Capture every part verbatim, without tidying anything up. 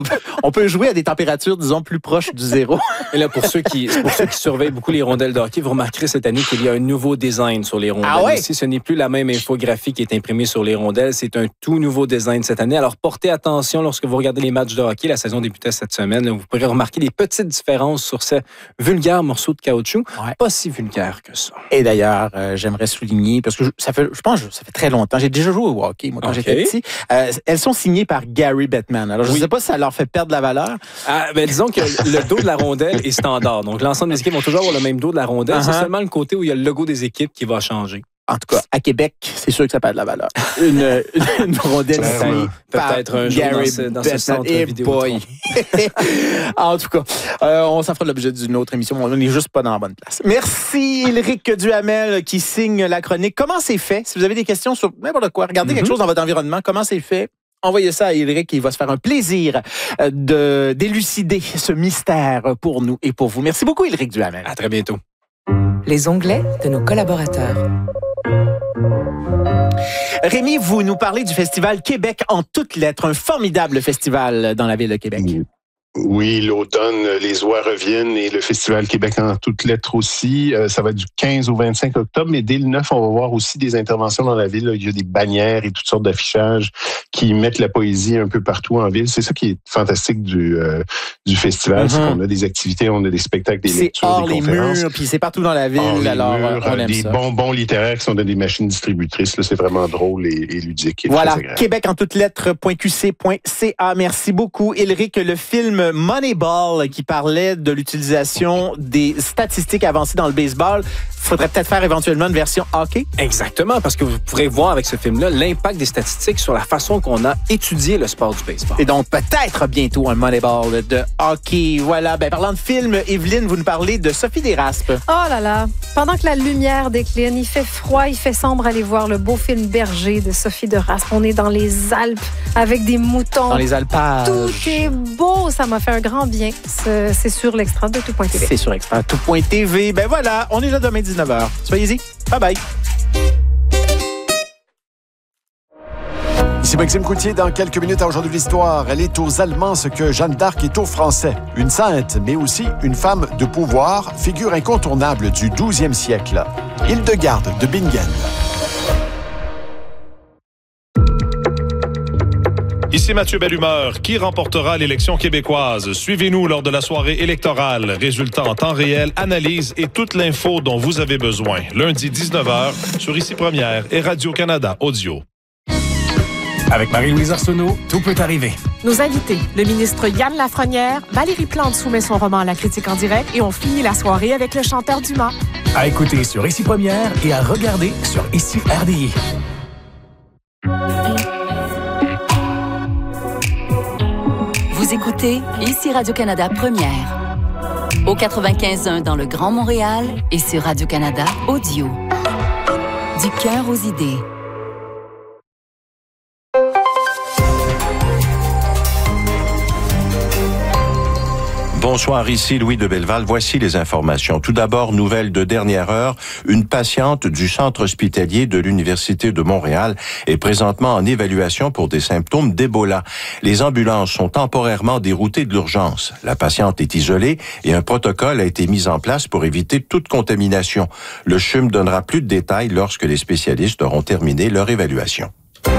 On peut jouer à des températures, disons, plus proches du zéro. Et là, pour ceux qui, pour ceux qui surveillent beaucoup les rondelles de hockey, vous remarquerez cette année qu'il y a un nouveau design sur les rondelles. Ah ouais? Ici, ce n'est plus la même infographie qui est imprimée sur les rondelles. C'est un tout nouveau design cette année. Alors, portez attention lorsque vous regardez les matchs de hockey. La saison débutait cette semaine. Vous pourrez remarquer des petites différences sur ce vulgaire morceau de caoutchouc. Ouais. Pas si vulgaire que ça. Et d'ailleurs, euh, j'aimerais souligner, parce que je, ça fait, je pense que ça fait très longtemps, j'ai déjà joué au hockey, moi, quand okay. j'étais petit. Euh, elles sont signées par Gary Bettman. Alors, je ne oui. sais pas si ça leur fait perdre la valeur. Ah, ben, disons que le dos de la rondelle est standard. Donc, l'ensemble des équipes vont toujours avoir le même dos de la rondelle. Uh-huh. C'est seulement le côté où il y a le logo des équipes qui va changer. En tout cas, à Québec, c'est sûr que ça perd de la valeur. Une, une rondelle signée par peut-être un jour Gary dans ce, dans ce centre et vidéo. Boy. En tout cas, euh, on s'en fera l'objet d'une autre émission. On n'est juste pas dans la bonne place. Merci, Éric Duhamel, qui signe la chronique. Comment c'est fait? Si vous avez des questions sur n'importe quoi, regardez mm-hmm. quelque chose dans votre environnement, comment c'est fait? Envoyez ça à Éric, il va se faire un plaisir de d'élucider ce mystère pour nous et pour vous. Merci beaucoup, Éric Duhamel. À très bientôt. Les onglets de nos collaborateurs. Rémi, vous nous parlez du festival Québec en toutes lettres, un formidable festival dans la ville de Québec. Mmh. Oui, l'automne, les oies reviennent et le Festival Québec en toutes lettres aussi. Euh, ça va être du quinze au vingt-cinq octobre, mais dès le neuf, on va voir aussi des interventions dans la ville. Là. Il y a des bannières et toutes sortes d'affichages qui mettent la poésie un peu partout en ville. C'est ça qui est fantastique du euh, du festival, mm-hmm. c'est qu'on a des activités, on a des spectacles, des c'est lectures, hors des les conférences. Murs, puis c'est partout dans la ville. Hors alors, les murs, on aime des ça. bonbons littéraires qui sont dans des machines distributrices. Là, c'est vraiment drôle et, et ludique. Et voilà, Québec en toutes lettres point q c point c a. Merci beaucoup, Éric. Le film Moneyball qui parlait de l'utilisation des statistiques avancées dans le baseball. Il faudrait peut-être faire éventuellement une version hockey. Exactement, parce que vous pourrez voir avec ce film-là l'impact des statistiques sur la façon qu'on a étudié le sport du baseball. Et donc peut-être bientôt un Moneyball de hockey. Voilà, ben parlant de film, Evelyne, vous nous parlez de Sophie Desraspes. Oh là là, pendant que la lumière décline, il fait froid, il fait sombre, allez voir le beau film Berger de Sophie Desraspes. On est dans les Alpes avec des moutons. Dans les alpages. Tout est beau, ça m'a fait un grand bien. C'est, c'est sur l'extra de tout point t v. C'est sur extra tout point t v. Ben voilà, on est là demain dix-neuf heures. Soyez-y. Bye bye. Ici Maxime Coutier, dans quelques minutes à Aujourd'hui de l'Histoire. Elle est aux Allemands ce que Jeanne d'Arc est aux Français. Une sainte, mais aussi une femme de pouvoir, figure incontournable du douzième siècle. Hildegarde de Bingen. Ici Mathieu Bellumeur. Qui remportera l'élection québécoise? Suivez-nous lors de la soirée électorale. Résultats en temps réel, analyse et toute l'info dont vous avez besoin. Lundi dix-neuf heures sur Ici Première et Radio-Canada Audio. Avec Marie-Louise Arsenault, tout peut arriver. Nos invités, le ministre Yann Lafrenière, Valérie Plante soumet son roman à la critique en direct et on finit la soirée avec le chanteur Dumas. À écouter sur Ici Première et à regarder sur Ici R D I. Vous écoutez Ici Radio-Canada Première. Au quatre-vingt-quinze point un dans le Grand Montréal et sur Radio-Canada Audio. Du cœur aux idées. Bonsoir, ici Louis de Belleval. Voici les informations. Tout d'abord, nouvelle de dernière heure. Une patiente du centre hospitalier de l'Université de Montréal est présentement en évaluation pour des symptômes d'Ebola. Les ambulances sont temporairement déroutées de l'urgence. La patiente est isolée et un protocole a été mis en place pour éviter toute contamination. Le C H U M donnera plus de détails lorsque les spécialistes auront terminé leur évaluation.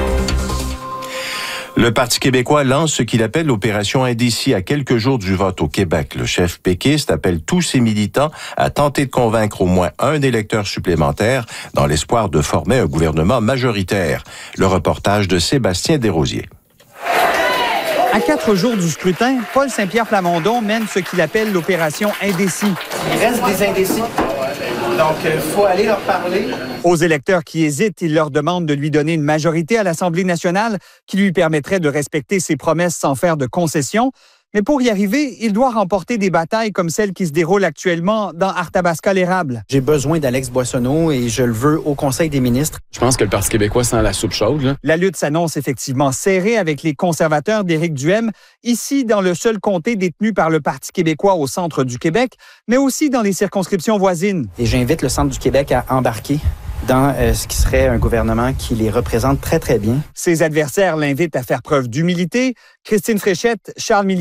Le Parti québécois lance ce qu'il appelle l'opération Indécis à quelques jours du vote au Québec. Le chef péquiste appelle tous ses militants à tenter de convaincre au moins un électeur supplémentaire dans l'espoir de former un gouvernement majoritaire. Le reportage de Sébastien Desrosiers. À quatre jours du scrutin, Paul Saint-Pierre Plamondon mène ce qu'il appelle l'opération Indécis. Il reste des indécis. Donc, il faut aller leur parler. Aux électeurs qui hésitent, il leur demande de lui donner une majorité à l'Assemblée nationale qui lui permettrait de respecter ses promesses sans faire de concessions. Mais pour y arriver, il doit remporter des batailles comme celle qui se déroule actuellement dans Arthabasca-l'Érable. J'ai besoin d'Alex Boissonneau et je le veux au Conseil des ministres. Je pense que le Parti québécois sent la soupe chaude. Là. La lutte s'annonce effectivement serrée avec les conservateurs d'Éric Duhem, ici dans le seul comté détenu par le Parti québécois au centre du Québec, mais aussi dans les circonscriptions voisines. Et j'invite le centre du Québec à embarquer dans euh, ce qui serait un gouvernement qui les représente très, très bien. Ses adversaires l'invitent à faire preuve d'humilité. Christine Fréchette, Charles Millier